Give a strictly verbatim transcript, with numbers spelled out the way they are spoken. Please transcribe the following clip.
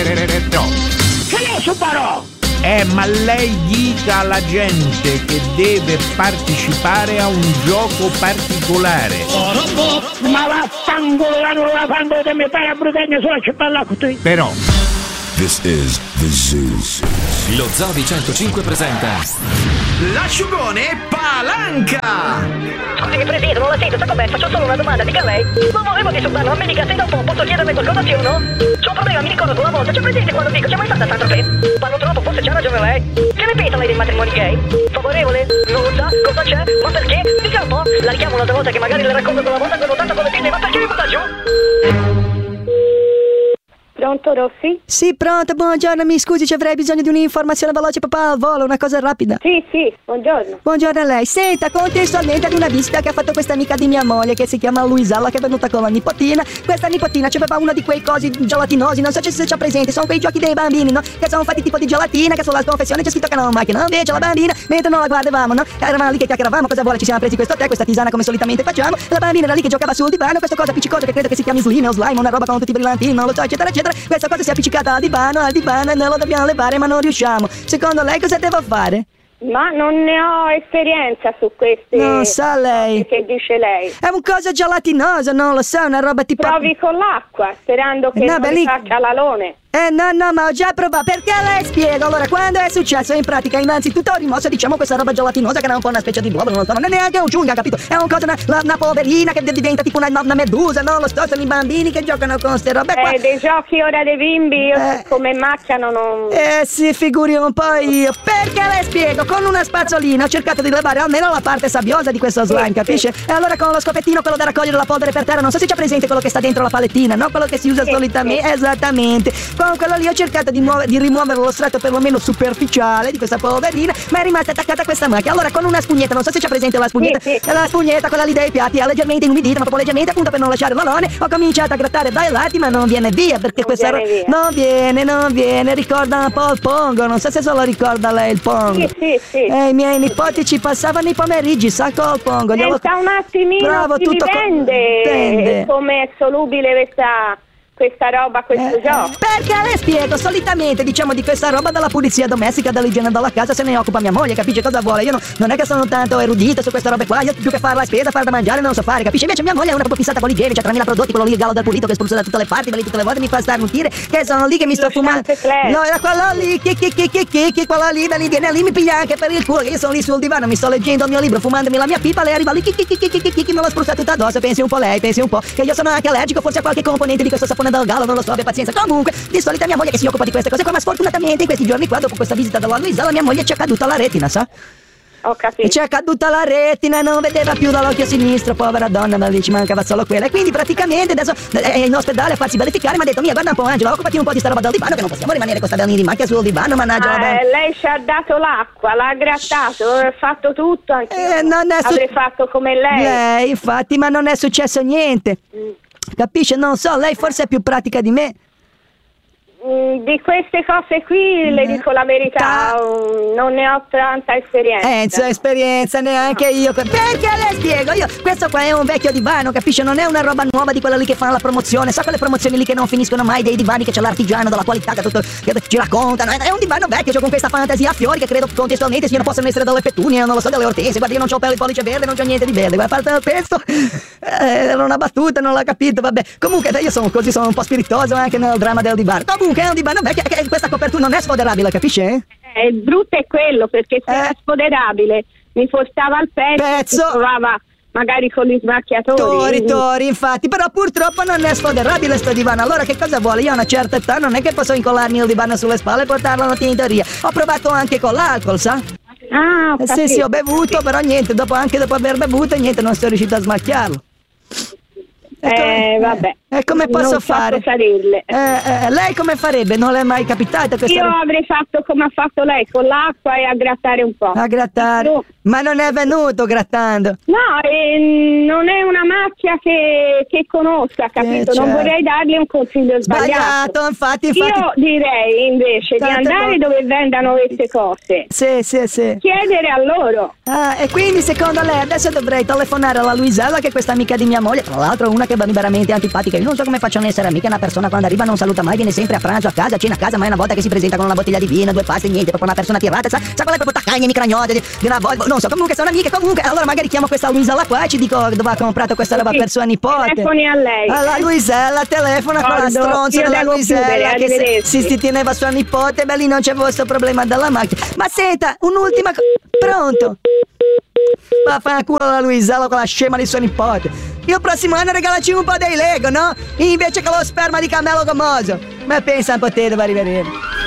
Che ne so parò? Eh, ma lei dica alla gente che deve partecipare a un gioco particolare. Ma vaffanculo, non la fanno che mi fai a brutagna sulla cipolla con te. Però This is the Zoo. Lo Zoo di centocinque presenta L'asciugone Palanca. Scusi, Presidente, non la sento, sta com'è? Faccio solo una domanda, dica lei. Ma volevo disturbarlo, a me dica se da un po' posso chiederle qualcosa, sì o no? C'ho un problema, mi ricordo una volta, c'è presente quando dico, c'è mai stata tanto che parlo troppo, forse c'ha ragione lei. Che ne pensa lei dei matrimoni gay? Favorevole? Non lo sa? Cosa c'è? Ma perché? Dica un po'. La richiamo un'altra volta che magari le racconto quella volta che ho tanto con le pinne, ma perché mi butta giù? Pronto, Rossi? Sì, pronto, buongiorno, mi scusi, ci avrei bisogno di un'informazione veloce papà al volo, una cosa rapida. Sì, sì, buongiorno. Buongiorno a lei. Senta, contestualmente ad una visita che ha fatto questa amica di mia moglie che si chiama Luisella, che è venuta con la nipotina. Questa nipotina c'aveva uno di quei cosi gelatinosi, non so se c'è presente, sono quei giochi dei bambini, no? Che sono fatti tipo di gelatina, che sulla confezione c'è scritto che non macchina, no? Invece la bambina, mentre non la guardavamo, no? Eravamo lì che chiacchieravamo, cosa vuole, ci siamo presi questo tè, questa tisana come solitamente facciamo. La bambina era lì che giocava sul divano, questo cosa appiccicoso che credo che si chiami slime o slime, una roba con tutti i brillantini, non lo so, eccetera, eccetera. Questa cosa si è appiccicata al divano, al divano e noi lo dobbiamo levare ma non riusciamo. Secondo lei cosa devo fare? Ma non ne ho esperienza su queste. Non sa lei. Che dice lei. È un coso gelatinoso, non lo so, una roba tipo. Provi con l'acqua, sperando che no, non lì... faccia l'alone. Eh no, no, ma ho già provato. Perché lei spiego? Allora, quando è successo? In pratica, innanzitutto ho rimosso, diciamo, questa roba gelatinosa che era un po' una specie di globo, non lo so, non è neanche un ciunga, capito? È un coso, una, una poverina che diventa tipo una, una medusa, non lo so, sono i bambini che giocano con queste robe qua. Eh, dei giochi ora dei bimbi, io eh, come macchiano non... Eh sì, figuri un po' io. Perché le spiego? Con una spazzolina ho cercato di levare almeno la parte sabbiosa di questo slime, sì, capisce? Sì. E allora con lo scopettino, quello da raccogliere la polvere per terra, non so se c'è presente quello che sta dentro la palettina, no? Quello che si usa sì, solitamente, sì. Esattamente. Con quello lì ho cercato di, muove, di rimuovere lo strato perlomeno superficiale di questa poverina, ma è rimasta attaccata a questa macchia. Allora con una spugnetta, non so se c'è presente la spugnetta, sì, sì. La spugnetta, quella lì dei piatti, è leggermente inumidita, ma proprio leggermente, appunto per non lasciare l'alone, ho cominciato a grattare dai lati, ma non viene via, perché non questa viene via. non viene, non viene, ricorda un po' il pongo, non so se se lo ricorda lei il pongo. Sì, sì, sì. Eh, i miei nipoti ci passavano i pomeriggi, sa col pongo. Senta un attimino, bravo, si tutto dipende co- come è solubile questa... questa roba, questo eh, gioco. Perché le spiego, solitamente diciamo di questa roba della pulizia domestica, dell'igiene della casa se ne occupa mia moglie, capisce cosa vuole? Io no, non è che sono tanto erudita su queste robe qua, io più che fare la spesa, fare da mangiare non so fare, capisce? Invece mia moglie è una proprio fissata con l'igiene, c'ha tremila prodotti, quello lì il gallo del pulito che spruzza da tutte le parti, ma lì tutte le volte mi fa starnutire, che sono lì che mi sto fumando. No, era quello lì, che che che che che che quello lì, lì viene lì mi piglia anche per il culo, io sono lì sul divano, mi sto leggendo il mio libro, fumandomi la mia pipa, lei arriva lì, che che che che che che me l'ha spruzzato tutta addosso, pensi un po' lei, pensi un po', che io sono anche allergico forse a qualche componente di questo sapone del gallo, non lo so, pazienza. Comunque, di solito mia moglie che si occupa di queste cose qua, ma sfortunatamente in questi giorni qua, dopo questa visita dalla Luisa, la mia moglie ci è caduta la retina, sa? Ho capito. E ci è caduta la retina e non vedeva più dall'occhio sinistro, povera donna, ma lì ci mancava solo quella. E quindi praticamente adesso è in ospedale a farsi verificare, mi ha detto, mia, guarda un po' Angela, occupati un po' di sta roba del divano, che non possiamo rimanere con sta danni di macchia sul divano, mannaggia la ah, eh, lei ci ha dato l'acqua, l'ha grattato, ha fatto tutto, anche eh, non è su- avrei fatto come lei. Lei, infatti, ma non è successo niente. Mm. Capisce? Non so, lei forse è più pratica di me. Di queste cose qui le dico la verità, non ne ho tanta esperienza. Eh, c'è esperienza neanche io. Perché le spiego? Io, questo qua è un vecchio divano, capisce? Non è una roba nuova di quella lì che fanno la promozione. Sa quelle promozioni lì che non finiscono mai, dei divani che c'è l'artigiano della qualità che, tutto, che ci raccontano. È un divano vecchio, cioè con questa fantasia a fiori che credo contestualmente siano possono essere delle petunie, non lo so, delle ortense. Guarda, io non c'ho il pollice verde, non c'ho niente di verde. Guarda, a parte il pesto, eh, era una battuta, non l'ha capito, vabbè. Comunque, io sono così, sono un po' spiritoso anche nel dramma del divano. Comunque, è un divano vecchio, che questa copertura non è sfoderabile, capisce? Eh, il brutto è quello, perché se eh. era sfoderabile mi portava al pezzo, pezzo. si trovava magari con gli smacchiatori. Tori, tori, infatti, però purtroppo non è sfoderabile sto divano. Allora che cosa vuole? Io a una certa età non è che posso incollarmi il divano sulle spalle e portarlo alla tintoria. Ho provato anche con l'alcol, sa? Ah, ho eh, sì, sì, ho bevuto, però niente, dopo, anche dopo aver bevuto, niente, non sono riuscito a smacchiarlo. E come, eh, vabbè. E come posso non fare? Eh, eh, lei come farebbe? Non le è mai capitato questa? Io avrei fatto come ha fatto lei, con l'acqua e a grattare un po'. A grattare? No. Ma non è venuto grattando? No, eh, non è una macchia che, che conosca, capito? Eh, certo. Non vorrei dargli un consiglio sbagliato. Sbagliato, infatti, infatti. Io direi invece Tante di andare co- dove vendano queste cose. Sì, sì, sì. Chiedere a loro. Ah, e quindi secondo lei adesso dovrei telefonare alla Luisella, che è questa amica di mia moglie, tra l'altro una che che vanno veramente antipatica. Io non so come facciano ad essere amiche. Una persona quando arriva non saluta mai, viene sempre a pranzo a casa, cena a casa, ma è una volta che si presenta con una bottiglia di vino, due pasti, niente, proprio una persona tirata, sa, sa quella è proprio taccagna, micragnosa di, di una volta, non so, comunque sono amiche, comunque, allora magari chiamo questa Luisella qua e ci dico dove ha comprato questa roba Sì, per sua nipote. telefoni a lei. Alla Luisella, telefona con la Guardo, stronza io della devo Luisella chiudere, che si, arrivederci. si, si teneva sua nipote, beh lì non c'è questo problema della macchina. Ma senta, un'ultima cosa, pronto? Vaffanculo la Luisella con la scema di sua nipote. Io il prossimo anno regalaci un po' dei Lego, no? Invece che lo sperma di cammello gommoso. Ma pensa un po' te dove arriveremo.